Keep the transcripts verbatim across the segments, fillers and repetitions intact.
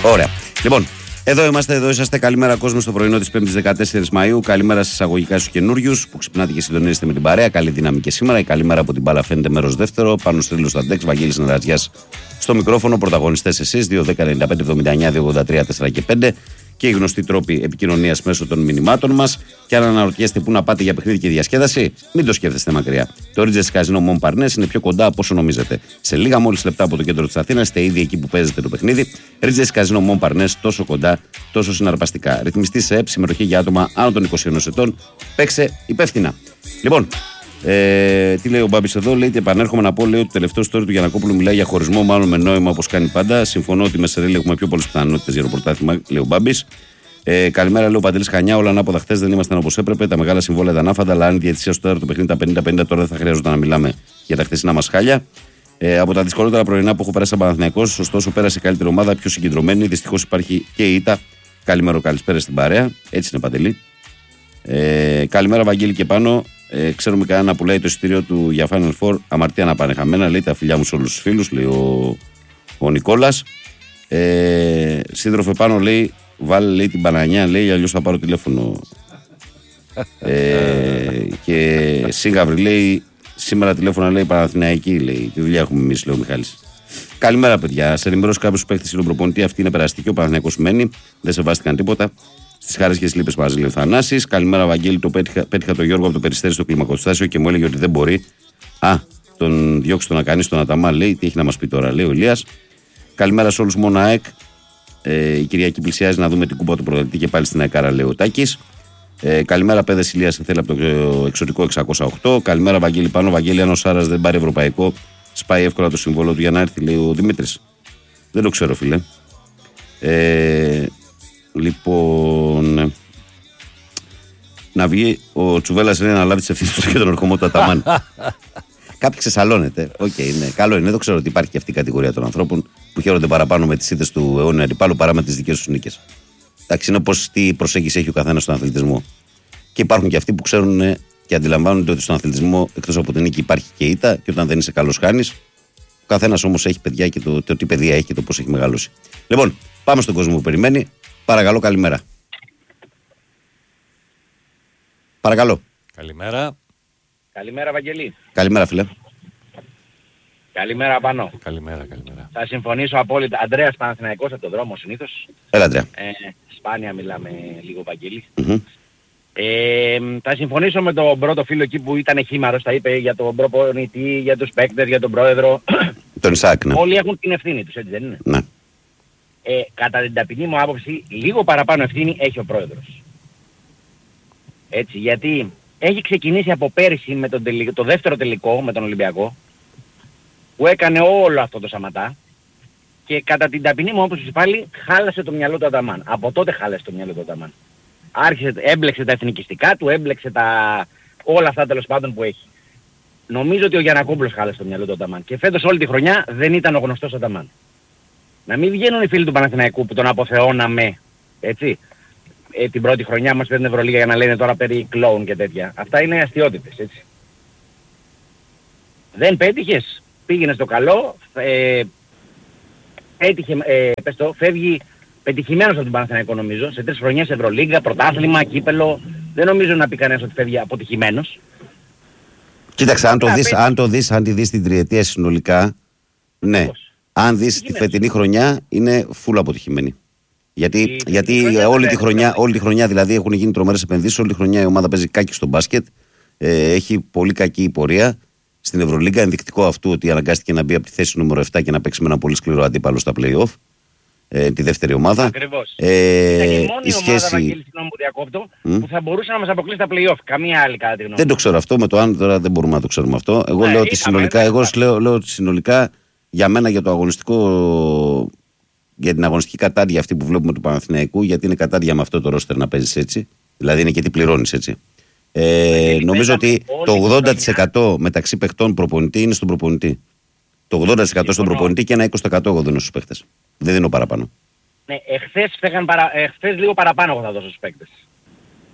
Ωραία. Λοιπόν, εδώ είμαστε, εδώ είσαστε. Καλημέρα, κόσμο, στο πρωινό της πέμπτης δεκατέσσερις Μαΐου. Καλημέρα στις εισαγωγικά στους καινούριους που ξυπνάτε και συντονίζεστε με την παρέα. Καλή δύναμη και σήμερα. Η καλημέρα από την μπάλα φαίνεται μέρος δεύτερο. Πάνω στρίλο στα ντεξ, Βαγγέλης Νερατζιάς στο μικρόφωνο. Πρωταγωνιστές εσείς, δύο δέκα ενενήντα πέντε εβδομήντα εννιά δύο ογδόντα τρία τέσσερα και πέντε. Και οι γνωστοί τρόποι επικοινωνίας μέσω των μηνυμάτων μας. Και αν αναρωτιέστε πού να πάτε για παιχνίδι και διασκέδαση, μην το σκέφτεστε μακριά. Το Ridges Casino Montparnasse είναι πιο κοντά από όσο νομίζετε. Σε λίγα μόλις λεπτά από το κέντρο της Αθήνας, είστε ήδη εκεί που παίζετε το παιχνίδι. Ridges Casino Montparnasse, τόσο κοντά, τόσο συναρπαστικά. Ρυθμιστή σε ΕΠ, συμμετοχή για άτομα άνω των είκοσι ενός ετών. Παίξε υπεύθυνα. Λοιπόν, ε, τι λέει ο Μπάμπης εδώ, λέει: επανέρχομαι να πω, λέει, ότι το τελευταίο story του Γιαννακόπουλου μιλάει για χωρισμό, μάλλον με νόημα όπως κάνει πάντα. Συμφωνώ ότι με Σερίλ έχουμε πιο πολλές πιθανότητες για το πρωτάθλημα, λέει ο Μπάμπης. Ε, καλημέρα, λέει ο Παντελής Χανιά. Όλα ανάποδα χθες δεν ήμασταν όπως έπρεπε. Τα μεγάλα συμβόλαια ήταν άφαντα, αλλά αν η διαιτησία στο τέταρτο παιχνίδι τα πενήντα πενήντα, τώρα δεν θα χρειάζονταν να μιλάμε για τα χθεσινά μας χάλια. Ε, από τα δυσκολότερα πρωινά που έχω περάσει σαν Παναθηναϊκός, ωστόσο πέρασε η καλύτερη ομάδα, πιο συγκεντρωμένη. Δυστυχώς υπάρχει και η ήττα. Καλημέρα, καλησπέρα στην παρέα. Έτσι είναι, Παντελή. Ε, καλημέρα, Βαγγέλη και πάνω. Ε, ξέρουμε κανένα που λέει το εισιτήριο του για Final Four. Αμαρτία να πάνε χαμένα. Λέει τα φιλιά μου σε όλους τους φίλους, λέει ο, ο Νικόλας. Ε, σύντροφε πάνω, λέει. Βάλε, λέει, την Πανανιά, λέει, αλλιώς θα πάρω τηλέφωνο. ε, και Σίγαβρη, λέει, σήμερα τηλέφωνα, λέει, Παναθηναϊκή, λέει, τη δουλειά έχουμε εμείς, λέει ο Μιχάλης. Καλημέρα, παιδιά. Σε ενημερώσει κάποιος παίχτης στον προπονητή, αυτή είναι περαστική. Ο Παναθηναϊκός μένει, δεν σεβάστηκαν τίποτα. Στις χάρες και στις λύπες μαζί, λέει ο Θανάσης. Καλημέρα, Βαγγέλη, το πέτυχα, πέτυχα τον Γιώργο από το Περιστέρι στο κλιμακοστάσιο και μου έλεγε ότι δεν μπορεί. Α, τον διώξει τον να κάνει στον Αταμά, λέει, τι έχει να μας πει τώρα, λέει ο Ηλίας. Καλημέρα σε όλους, μόνο ΑΕΚ. Ε, η Κυριακή πλησιάζει να δούμε την κούπα του πρωταθλητή και πάλι στην Αεκάρα, λέει ο Τάκης. Ε, καλημέρα, παιδες Ηλίας, θέλει από το εξωτικό εξακόσια οκτώ. Καλημέρα, Βαγγέλη πάνω. Βαγγέλη, αν ο Σάρας δεν πάρει ευρωπαϊκό, σπάει εύκολα το συμβόλαιο του για να έρθει, λέει ο Δημήτρης. Δεν το ξέρω, φίλε. Ε, λοιπόν. Να βγει ο Τσουβέλλας, λέει, να λάβει τις ευθύνες του για τον ερχομό του Αταμάν. Κάποιοι ξεσαλώνεται. Οκ, okay, ναι, καλό είναι. Δεν ξέρω ότι υπάρχει και αυτή η κατηγορία των ανθρώπων που χαίρονται παραπάνω με τις ήττες του αιώνιου αντιπάλου παρά με τις δικές τους νίκες. Εντάξει, είναι πως τι προσέγγιση έχει ο καθένας στον αθλητισμό. Και υπάρχουν και αυτοί που ξέρουν και αντιλαμβάνονται ότι στον αθλητισμό εκτός από την νίκη υπάρχει και ήττα και όταν δεν είσαι καλός χάνεις. Ο καθένας όμως έχει παιδιά και το, το τι παιδεία έχει και το πώς έχει μεγαλώσει. Λοιπόν, πάμε στον κόσμο που περιμένει. Παρακαλώ, καλημέρα. Παρακαλώ. Καλημέρα. Καλημέρα, Βαγγελή. Καλημέρα, φίλε. Καλημέρα, Πανώ. Καλημέρα, καλημέρα. Θα συμφωνήσω απόλυτα. Αντρέας Παναθηναϊκός από τον δρόμο συνήθως. Έλα, Αντρέα. Ε, σπάνια μιλάμε λίγο, Βαγγέλη. Mm-hmm. Ε, θα συμφωνήσω με τον πρώτο φίλο εκεί που ήταν χήμαρος, τα είπε για τον προπονητή, για τους παίκτες, για τον πρόεδρο. Τον Ισάκ, ναι. Όλοι έχουν την ευθύνη τους, έτσι δεν είναι? Ναι. Ε, κατά την ταπεινή μου άποψη, λίγο παραπάνω ευθύνη έχει ο πρόεδρος. Έτσι, γιατί έχει ξεκινήσει από πέρυσι με τον τελικό, το δεύτερο τελικό με τον Ολυμπιακό, που έκανε όλο αυτό το σαματά και κατά την ταπεινή μου άποψη πάλι χάλασε το μυαλό του Αταμάν. Από τότε χάλασε το μυαλό του Αταμάν. Άρχισε, έμπλεξε τα εθνικιστικά του, έμπλεξε τα, όλα αυτά τέλος πάντων που έχει. Νομίζω ότι ο Γιαννακόπουλος χάλασε το μυαλό του Αταμάν και φέτος όλη τη χρονιά δεν ήταν ο γνωστός Αταμάν. Να μην βγαίνουν οι φίλοι του Παναθηναϊκού που τον αποθεώναμε, έτσι. Ε, την πρώτη χρονιά μας παίρνει Ευρωλίγα για να λένε τώρα περί κλόουν και τέτοια. Αυτά είναι αστιότητες, έτσι. Δεν πέτυχες, πήγαινε στο καλό, ε, έτυχε, ε, πες το, φεύγει πετυχημένος από τον Παναθηναϊκό νομίζω, σε τρεις χρονιές Ευρωλίγα, πρωτάθλημα, κύπελο. Δεν νομίζω να πει κανένας ότι φεύγει αποτυχημένος. Κοίταξε, αν το, δεις, αν το δεις, αν τη δεις την τριετία συνολικά, ναι. Πώς. Αν δεις τη φετινή χρονιά, είναι φουλ αποτυχημένη. Γιατί, η, γιατί η χρονιά όλη, τη χρονιά, όλη τη χρονιά δηλαδή έχουν γίνει τρομερές επενδύσεις, όλη τη χρονιά η ομάδα παίζει κάκι στο μπάσκετ, ε, έχει πολύ κακή πορεία στην Ευρωλίγκα, ενδεικτικό αυτού ότι αναγκάστηκε να μπει από τη θέση νούμερο επτά και να παίξει με ένα πολύ σκληρό αντίπαλο στα play-off, ε, τη δεύτερη ομάδα. Ακριβώς. Ε, ήταν η μόνη η σχέση... ομάδα, Βαγγέλη, συγγνώμη που διακόπτω, mm. που θα μπορούσε να μας αποκλείσει τα play-off. Καμία άλλη κατά τη γνώμη. Δεν το ξέρω αυτό, με το αν τώρα δεν μπορούμε να το ξέρουμε αυτό. Εγώ ναι, λέω ότι συνολικά, εγώ λέω, λέω ότι συνολικά για μένα για το αγωνιστικό, για την αγωνιστική κατάδια αυτή που βλέπουμε του Παναθηναϊκού, γιατί είναι κατάδια με αυτό το ρόστερ να παίζεις έτσι, δηλαδή είναι και τι πληρώνεις έτσι. Ε, νομίζω ότι το ογδόντα τοις εκατό μεταξύ παιχτών προπονητή είναι στον προπονητή. Το ογδόντα τοις εκατό στον προπονητή και ένα είκοσι τοις εκατό εγώ δίνω στους παίχτες. Δεν δίνω παραπάνω. Ναι, εχθές, παρα... εχθές λίγο παραπάνω εγώ θα δώσω στους παίκτες.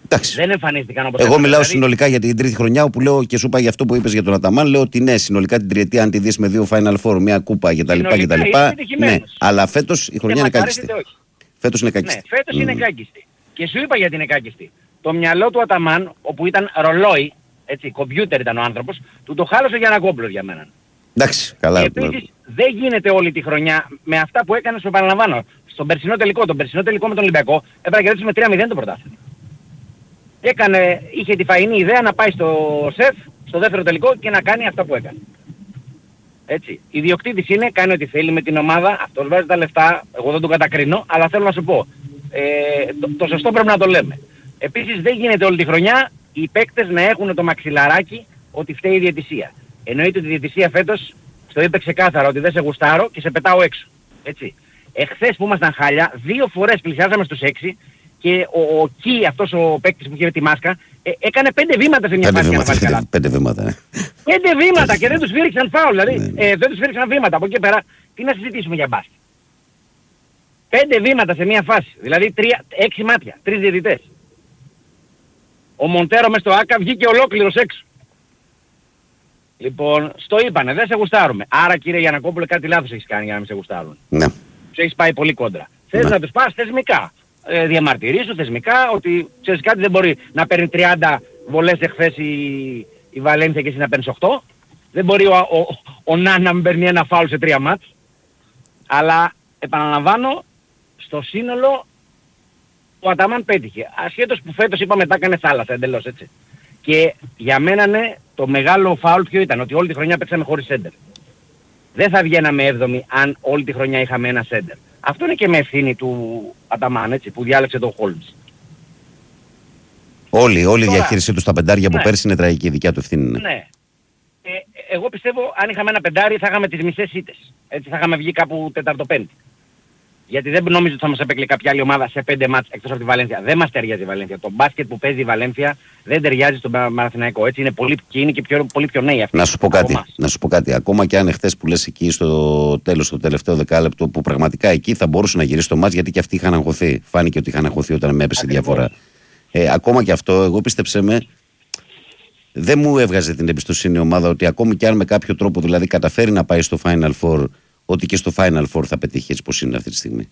Εντάξει. Δεν εμφανίστηκαν όπως εγώ μιλάω δηλαδή... συνολικά για την τρίτη χρονιά, όπου λέω και σου είπα για αυτό που είπες για τον Αταμάν. Λέω ότι ναι, συνολικά την τριετία, αν τη δεις με δύο Final Four, μια κούπα κτλ. Ναι, αλλά φέτος η χρονιά είναι κάκιστη. Φέτος είναι κάκιστη. Ναι, φέτος mm. είναι κάκιστη. Και σου είπα γιατί είναι κάκιστη. Το μυαλό του Αταμάν, όπου ήταν ρολόι, έτσι, κομπιούτερ ήταν ο άνθρωπος, του το χάλωσε για ένα κόμπλο για μένα. Εντάξει, καλά. Και επίσης δεν γίνεται όλη τη χρονιά με αυτά που έκανε, στο επαναλαμβάνω, στον περσινό τελικό. Τον περσινό τελικό με τον Ολυμπιακό έπρεπε να κερδίσει με τρία μηδέν το πρωτάθλημα. Έκανε, είχε τη φαϊνή ιδέα να πάει στο ΣΕΦ, στο δεύτερο τελικό και να κάνει αυτά που έκανε. Έτσι. Ιδιοκτήτης είναι, κάνει ό,τι θέλει με την ομάδα, αυτός βάζει τα λεφτά, εγώ δεν τον κατακρίνω, αλλά θέλω να σου πω, ε, το, το σωστό πρέπει να το λέμε. Επίσης δεν γίνεται όλη τη χρονιά οι παίκτες να έχουν το μαξιλαράκι ότι φταίει η διαιτησία. Εννοείται ότι η διαιτησία φέτος στο είπε ξεκάθαρα ότι δεν σε γουστάρω και σε πετάω έξω. Έτσι. Εχθές που ήμασταν χάλια, δύο φορές πλησιάζαμε στους έξι και ο, ο Κι, αυτός ο παίκτης που είχε τη μάσκα, ε, έκανε πέντε βήματα σε μια φάση για να βάλει καλά. Πέντε βήματα, ναι. Πέντε βήματα και δεν τους φύριξαν φάουλ, δηλαδή ναι, ναι. Ε, δεν τους φύριξαν βήματα. Από εκεί πέρα τι να συζητήσουμε για μπάσκετ. Πέντε βήματα σε μια φάση, δηλαδή τρία, έξι μάτια, τρεις διαιτητές. Ο Μοντέρο μες στο Άκα βγήκε ολόκληρος έξω. Λοιπόν, στο είπανε, δεν σε γουστάρουμε. Άρα κύριε Γιαννακόπουλε κάτι λάθος έχεις κάνει για να μην σε γουστάρουν. Ναι. Τους έχεις πάει πολύ κόντρα. Ναι. Θες να τους πας θεσμικά. Ε, διαμαρτυρήσου θεσμικά ότι ξέρεις κάτι δεν μπορεί να παίρνει τριάντα βολές εχθές η, η Βαλένθια και εσύ να παίρνεις οκτώ. Δεν μπορεί ο, ο, ο Ναν να μην παίρνει ένα φάουλ σε τρία μάτς. Αλλά επαναλαμβάνω, στο σύνολο ο Αταμάν πέτυχε. Ασχέτως που φέτος είπα μετά έκανε θάλασσα εντελώς έτσι. Και για μένα ναι, το μεγάλο φάουλ ποιο ήταν, ότι όλη τη χρονιά παίξαμε χωρίς σέντερ. Δεν θα βγαίναμε έβδομη αν όλη τη χρονιά είχαμε ένα σέντερ. Αυτό είναι και με ευθύνη του Αταμάν, έτσι, που διάλεξε τον Χόλμς. Όλη, όλη η διαχείρισή του στα πεντάρια ναι. από πέρσι είναι τραγική, η δικιά του ευθύνη είναι. Ναι. Ε, εγώ πιστεύω αν είχαμε ένα πεντάρι θα είχαμε τις μισές ήττες. Έτσι θα είχαμε βγει κάπου τέταρτο-πέμπτη. Γιατί δεν νομίζω ότι θα μας έπαικλε κάποια άλλη ομάδα σε πέντε μάτς εκτός από τη Βαλένθια. Δεν μας ταιριάζει η Βαλένθια. Το μπάσκετ που παίζει η Βαλένθια δεν ταιριάζει στον Παναθηναϊκό. Έτσι είναι πολύ, και είναι και πιο, πολύ πιο νέοι αυτοί. Να σου πω κάτι, να σου πω κάτι. Ακόμα και αν εχθές που λες εκεί στο τέλος, στο τελευταίο δεκάλεπτο, που πραγματικά εκεί θα μπορούσε να γυρίσει το μάτς γιατί και αυτοί είχαν αγχωθεί. Φάνηκε ότι είχαν αγχωθεί όταν με έπεσε η διαφορά. Ε, ακόμα και αυτό, εγώ πίστεψέ με, δεν μου έβγαζε την εμπιστοσύνη η ομάδα ότι ακόμη και αν με κάποιο τρόπο δηλαδή καταφέρει να πάει στο Final Four, ότι και στο Final Four θα πετύχει έτσι πως είναι αυτή τη στιγμή.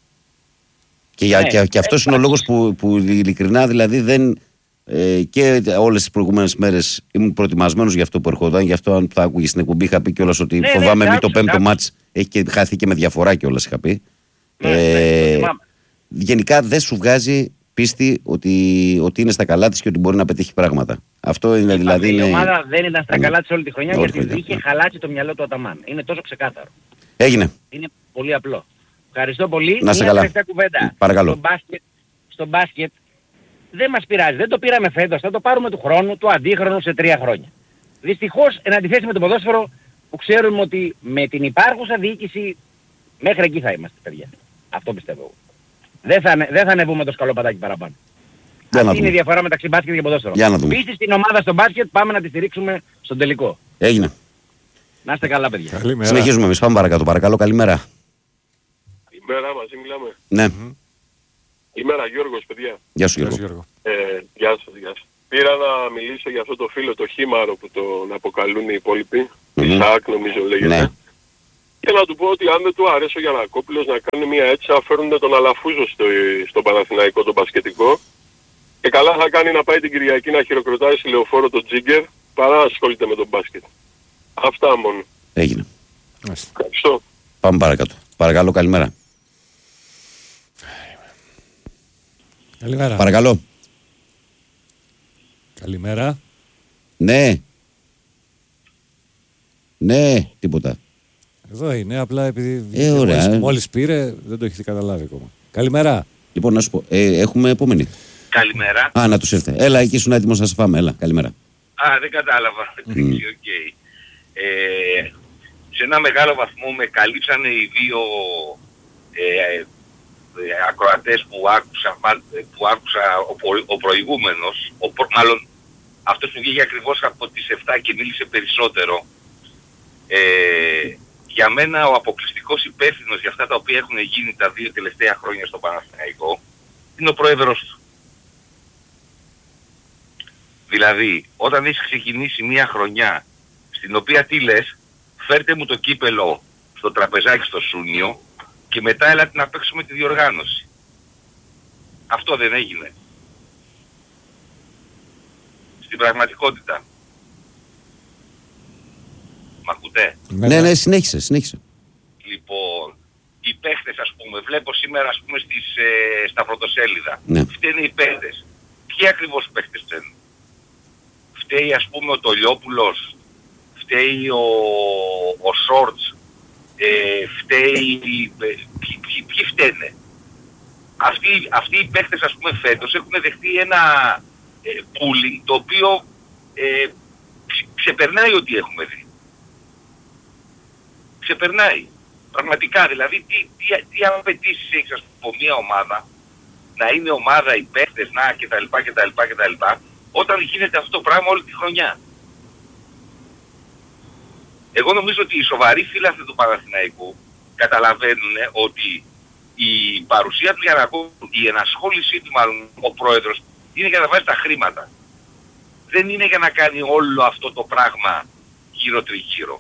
Και, ναι, και, και αυτός είναι ο λόγος που, που ειλικρινά δηλαδή δεν ε, και όλες τις προηγούμενες μέρες ήμουν προετοιμασμένος για αυτό που ερχόταν. Γι' αυτό αν θα άκουγε στην εκπομπή είχα πει κιόλας ότι ναι, φοβάμαι ναι, μην το πέμπτο μάτς έχει και χαθεί και με διαφορά κιόλας είχα πει. Ναι, ε, ναι, γενικά δεν σου βγάζει πίστη ότι, ότι είναι στα καλά της και ότι μπορεί να πετύχει πράγματα. Αυτό είναι δηλαδή. Η είναι... ομάδα δεν ήταν στα καλά της όλη τη χρονιά όλη γιατί χρονιά. είχε χαλάσει το μυαλό του Αταμάν. Είναι τόσο ξεκάθαρο. Έγινε. Είναι πολύ απλό. Ευχαριστώ πολύ. Να σε Μια καλά. κουβέντα. Παρακαλώ. Στο μπάσκετ, στο μπάσκετ δεν μας πειράζει. Δεν το πήραμε φέτος. Θα το πάρουμε του χρόνου, του αντίχρονου σε τρία χρόνια. Δυστυχώς εν αντιθέσει με το ποδόσφαιρο που ξέρουμε ότι με την υπάρχουσα διοίκηση μέχρι εκεί θα είμαστε παιδιά. Αυτό πιστεύω εγώ. Δεν θα, δεν θα ανεβούμε το σκαλοπατάκι παραπάνω. Αυτή είναι η διαφορά μεταξύ μπάσκετ και ποδόσφαιρο. Πίστη στην ομάδα στο μπάσκετ πάμε να τη στηρίξουμε στον τελικό. Έγινε. Να είστε καλά παιδιά. Καλημέρα. Συνεχίζουμε εμείς. Πάμε παρακάτω. Παρακαλώ. Καλημέρα. Καλημέρα, μαζί μιλάμε. Ναι. Mm-hmm. Καλημέρα Γιώργος παιδιά. Γεια σου Γιώργο. Γιώργο. Ε, γεια σας, γεια σας. Πήρα να μιλήσω για αυτό το φίλο το Χήμαρο που τον αποκαλούν οι υπόλοιποι. Mm-hmm. Ισαάκ νομίζω λέγεται. Ναι. Και να του πω ότι αν δεν του άρεσε ο Γιαννακόπουλος να κάνει μια έτσι θα φέρουν τον Αλαφούζο στο, στο Παναθηναϊκό τον μπασκετικό. Και καλά θα κάνει να πάει την Κυριακή να χειροκροτάει στη Λεωφόρο τον Τζίγκερ παρά να ασχολείται με τον μπάσκετ. Αυτά μόνο. Έγινε. Ευχαριστώ. Πάμε παρακάτω. Παρακαλώ, καλημέρα. Καλημέρα. Παρακαλώ. Καλημέρα. Ναι. Ναι, τίποτα. Εδώ είναι, απλά επειδή ε, ωραία. Μόλις, μόλις πήρε δεν το έχετε καταλάβει ακόμα. Καλημέρα. Λοιπόν, να σου πω, ε, έχουμε επόμενη. Καλημέρα. Α, να τους ήρθε. Έλα, εκεί ήσουν έτοιμος να σε φάμε. Έλα, καλημέρα. Α, δεν κατάλαβα. Mm. Okay. Ε, σε ένα μεγάλο βαθμό με καλύψανε οι δύο ε, ε, ακροατές που άκουσα, που άκουσα ο, ο προηγούμενος, ο, μάλλον αυτός που βγήκε ακριβώς από τις εφτά και μίλησε περισσότερο. Ε, για μένα ο αποκλειστικός υπεύθυνος για αυτά τα οποία έχουν γίνει τα δύο τελευταία χρόνια στο Παναθηναϊκό είναι ο πρόεδρος του. Δηλαδή, όταν έχεις ξεκινήσει μια χρονιά στην οποία τι λες, φέρτε μου το κύπελο στο τραπεζάκι στο Σούνιο και μετά έλατε να παίξουμε τη διοργάνωση. Αυτό δεν έγινε. Στην πραγματικότητα. Μ' ακούτε? Ναι, ναι, συνέχισε, συνέχισε. Λοιπόν, οι παίχτες ας πούμε, βλέπω σήμερα ας πούμε στις, ε, στα πρωτοσέλιδα. Ναι. Φταίνε οι παίχτες. Ποιοι ακριβώς παίχτες φταίνουν? Φταίει ας πούμε ο Τολιόπουλος, φταίει ο, ο Σόρτς, ε, φταίει... Ε, ποιοι, ποιοι, ποιοι φταίνε? Αυτοί, αυτοί οι παίχτες ας πούμε φέτος έχουν δεχτεί ένα ε, πουλι το οποίο ε, ξε, ξεπερνάει ό,τι έχουμε δει. Ξεπερνάει. Πραγματικά, δηλαδή τι, τι, τι απαιτήσεις έχεις ας πούμε από μια ομάδα να είναι ομάδα οι παίχτες να κτλ κτλ κτλ όταν γίνεται αυτό το πράγμα όλη τη χρονιά. Εγώ νομίζω ότι οι σοβαροί φίλαθλοι του Παναθηναϊκού καταλαβαίνουν ότι η παρουσία του Γιαννακόπουλου, η ενασχόλησή του μάλλον ο πρόεδρος είναι για να βάζει τα χρήματα. Δεν είναι για να κάνει όλο αυτό το πράγμα γύρω τριγύρω.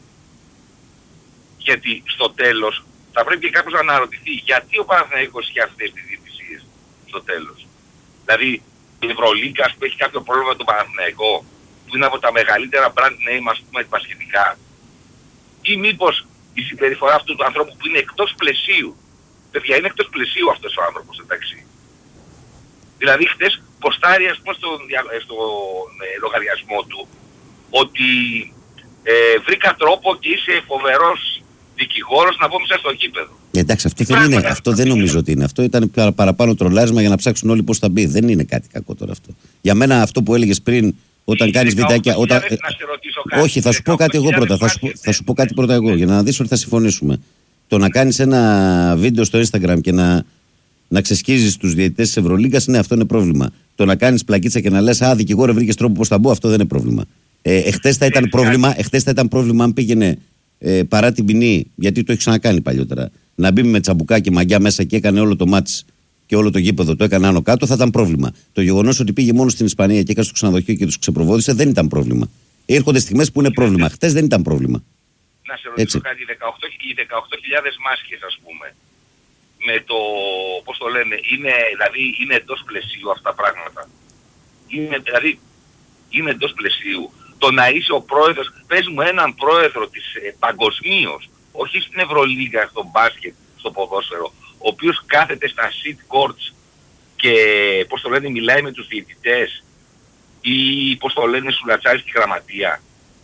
Γιατί στο τέλος θα πρέπει και κάποιος να αναρωτηθεί γιατί ο Παναθηναϊκός έχει αυτές τις διαιτησίες στο τέλος. Δηλαδή η Ευρωλίγκα που έχει κάποιο πρόβλημα με τον Παναθηναϊκό που είναι από τα μεγαλύτερα brand name ας πούμε πασχετικά, ή μήπως η συμπεριφορά αυτού του ανθρώπου που είναι εκτός πλαισίου. Παιδιά, είναι εκτός πλαισίου αυτός ο άνθρωπος, εντάξει. Δηλαδή χτες ποστάρει ας πούμε στον στο, ε, λογαριασμό του ότι ε, βρήκα τρόπο και είσαι φοβερός δικηγόρος να μπω μέσα στο γήπεδο. Εντάξει, αυτό δεν, είναι, αυτό δεν νομίζω ότι είναι. Αυτό ήταν παραπάνω τρολάρισμα για να ψάξουν όλοι πώς θα μπει. Δεν είναι κάτι κακό τώρα αυτό. Για μένα αυτό που έλεγες πριν, όταν κάνεις βιντεάκια. Όταν... Όχι, θα σου πω κάτι εγώ πρώτα. Θα σου, θα σου πω κάτι πρώτα εγώ για να δεις ότι θα συμφωνήσουμε. Το να κάνεις ένα βίντεο στο Instagram και να, να ξεσκίζεις τους διαιτητές της Ευρωλίγκας, ναι, αυτό είναι πρόβλημα. Το να κάνεις πλακίτσα και να λες α, δικηγόρε, βρήκες τρόπο πώς θα μπω, αυτό δεν είναι πρόβλημα. Ε, εχθές θα ήταν πρόβλημα, εχθές θα ήταν πρόβλημα αν πήγαινε ε, παρά την ποινή, γιατί το έχει ξανακάνει παλιότερα. Να μπει με τσαμπουκά και μαγιά μέσα και έκανε όλο το μάτς και όλο το γήπεδο, το έκανε άνω κάτω, θα ήταν πρόβλημα. Το γεγονός ότι πήγε μόνο στην Ισπανία και έκανε στο ξενοδοχείο και τους ξεπροβόδησε δεν ήταν πρόβλημα. Έρχονται στιγμές που είναι πρόβλημα. Χτες δεν ήταν πρόβλημα. Να σε ρωτήσω κάτι, οι δεκαοκτώ χιλιάδες μάσκες ας πούμε, με το, πώς το λένε, είναι, δηλαδή είναι εντός πλαισίου αυτά τα πράγματα. Είναι, δηλαδή, είναι εντός πλαισίου. Το να είσαι ο πρόεδρος, πες μου έναν πρόεδρο της ε, παγκοσμίως, όχι στην Ευρωλίγα, στο μπάσκετ, στο ποδόσφαιρο, ο οποίος κάθεται στα sit courts και, πώς το λένε, μιλάει με τους διαιτητές ή, πώς το λένε, σουλατσάρει στη γραμματεία.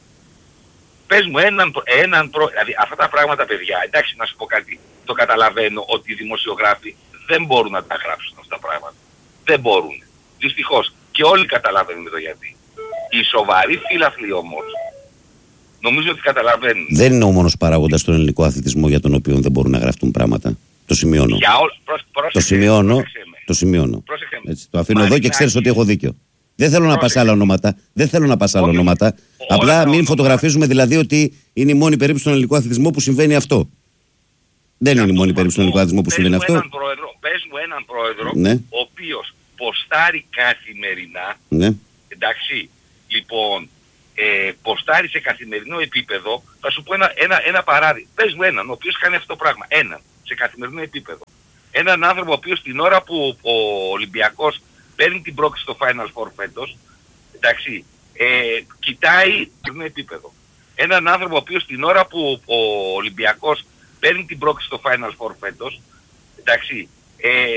Πες μου έναν, έναν προ... δηλαδή αυτά τα πράγματα παιδιά, εντάξει να σου πω κάτι, το καταλαβαίνω ότι οι δημοσιογράφοι δεν μπορούν να τα γράψουν αυτά τα πράγματα. Δεν μπορούν. Δυστυχώς. Και όλοι καταλαβαίνουν το γιατί. Οι σοβαροί φίλαθλοι όμως, νομίζω ότι καταλαβαίνουν. Δεν είναι ο μόνος παράγοντας στον ελληνικό αθλητισμό για τον οποίο δεν μπορούν να γραφτούν πράγματα. Το σημειώνω. Για ό, προς, πρόσεξε, το σημειώνω. Πρόσεξε το σημειώνω. Έτσι, το αφήνω εδώ και ξέρεις ότι έχω δίκιο. Δεν θέλω να πας άλλα ονόματα. Δεν θέλω να πας άλλα ονόματα. Απλά μην φωτογραφίζουμε δηλαδή ότι είναι η μόνη περίπτωση στον ελληνικό αθλητισμό που συμβαίνει αυτό. Δεν είναι η μόνη περίπτωση στον ελληνικό αθλητισμό που συμβαίνει αυτό. Πες μου έναν πρόεδρο, ναι, ο οποίος ποστάρει καθημερινά. Ναι. Εντάξει, λοιπόν, ε, ποστάρει σε καθημερινό επίπεδο. Θα σου πω ένα, ένα, ένα παράδειγμα. Πες μου έναν, ο οποίος κάνει αυτό το πράγμα. Έναν, σε καθημερινό επίπεδο. Έναν άνθρωπο ο οποίος την ώρα που ο Ολυμπιακός παίρνει την πρόκληση στο Final Four φέτος, εντάξει, ε, κοιτάει το επίπεδο. Έναν άνθρωπο ο οποίος την ώρα που ο Ολυμπιακός παίρνει την πρόκληση στο Final Four φέτος, εντάξει, ε,